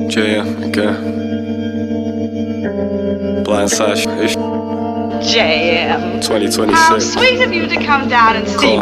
JM, okay. Blindside, JM. 2026. How sweet of you to come down and see